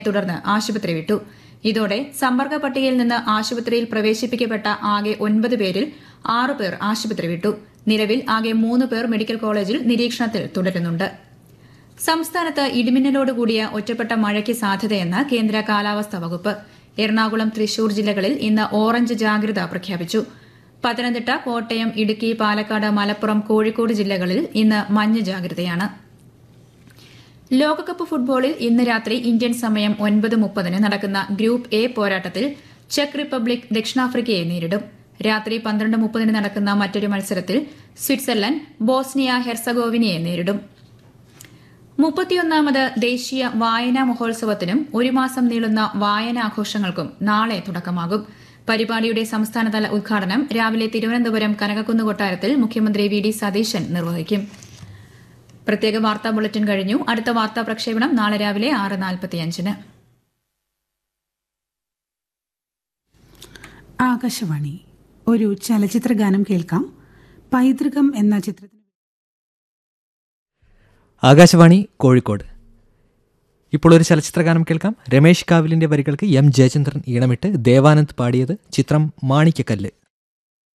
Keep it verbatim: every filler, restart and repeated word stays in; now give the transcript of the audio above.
തുടർന്ന് ആശുപത്രി വിട്ടു. ഇതോടെ സമ്പർക്ക പട്ടികയിൽ നിന്ന് ആശുപത്രിയിൽ പ്രവേശിപ്പിക്കപ്പെട്ട ആകെ ഒൻപത് പേരിൽ ആറു പേർ ആശുപത്രി വിട്ടു. നിലവിൽ ആകെ മൂന്ന് പേർ മെഡിക്കൽ കോളേജിൽ നിരീക്ഷണത്തിൽ തുടരുന്നുണ്ട്. സംസ്ഥാനത്ത് ഇടിമിന്നലോടുകൂടിയ ഒറ്റപ്പെട്ട മഴയ്ക്ക് സാധ്യതയെന്ന് കേന്ദ്ര കാലാവസ്ഥാ വകുപ്പ്. എറണാകുളം, തൃശൂർ ജില്ലകളിൽ ഇന്ന് ഓറഞ്ച് ജാഗ്രത പ്രഖ്യാപിച്ചു. പത്തനംതിട്ട, കോട്ടയം, ഇടുക്കി, പാലക്കാട്, മലപ്പുറം, കോഴിക്കോട് ജില്ലകളിൽ ഇന്ന് മഞ്ഞ ജാഗ്രതയാണ്. ലോകകപ്പ് ഫുട്ബോളിൽ ഇന്ന് രാത്രി ഇന്ത്യൻ സമയം ഒൻപത് മുപ്പതിന് നടക്കുന്ന ഗ്രൂപ്പ് എ പോരാട്ടത്തിൽ ചെക്ക് റിപ്പബ്ലിക് ദക്ഷിണാഫ്രിക്കയെ നേരിടും. രാത്രി പന്ത്രണ്ട് മുപ്പതിന് നടക്കുന്ന മറ്റൊരു മത്സരത്തിൽ സ്വിറ്റ്സർലൻഡ് ബോസ്നിയ ഹെർസഗോവിനയെ നേരിടും. മുപ്പത്തിയൊന്നാമത് ദേശീയ വായനാ മഹോത്സവത്തിനും ഒരു മാസം നീളുന്ന വായനാഘോഷങ്ങൾക്കും നാളെ തുടക്കമാകും. പരിപാടിയുടെ സംസ്ഥാനതല ഉദ്ഘാടനം രാവിലെ തിരുവനന്തപുരം കനകക്കുന്ന് കൊട്ടാരത്തിൽ മുഖ്യമന്ത്രി വി ഡി സതീശൻ നിർവഹിക്കും. പ്രത്യേക വാർത്താ ബുള്ളറ്റിൻ കഴിഞ്ഞു. അടുത്ത വാർത്താ പ്രക്ഷേപണം നാളെ രാവിലെ ആറ് നാൽപ്പത്തിയഞ്ചിന്. ആകാശവാണി. ഒരു ചലച്ചിത്ര ഗാനം കേൾക്കാം. പൈതൃകം എന്ന ചിത്രത്തിന് ആകാശവാണി കോഴിക്കോട്. ഇപ്പോൾ ഒരു ചലച്ചിത്ര ഗാനം കേൾക്കാം. രമേശ് കാവിലിന്റെ വരികൾക്ക് എം ജയചന്ദ്രൻ ഈണമിട്ട് ദേവാനന്ദ് പാടിയത്. ചിത്രം മാണിക്കക്കല്ല്.